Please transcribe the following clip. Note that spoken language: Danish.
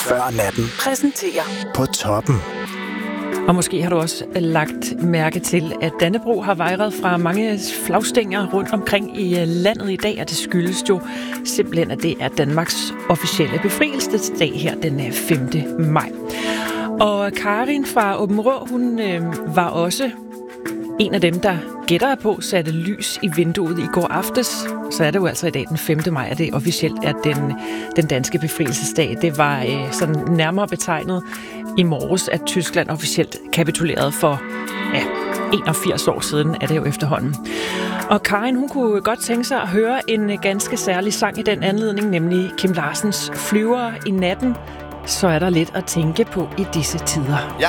Før natten. Præsenterer På toppen. Og måske har du også lagt mærke til, at Dannebrog har vejret fra mange flagstænger rundt omkring i landet i dag, og det skyldes jo simpelthen, at det er Danmarks officielle befrielsesdag her den 5. maj. Og Karin fra Aabenraa, hun var også en af dem, der gætter på satte lys i vinduet i går aftes. Så er det jo altså i dag den 5. maj, at det officielt er den danske befrielsesdag. Det var sådan nærmere betegnet i morges, at Tyskland officielt kapitulerede for 81 år siden, er det jo efterhånden. Og Karin, hun kunne godt tænke sig at høre en ganske særlig sang i den anledning, nemlig Kim Larsens Flyvere i natten. Så er der lidt at tænke på i disse tider. Jeg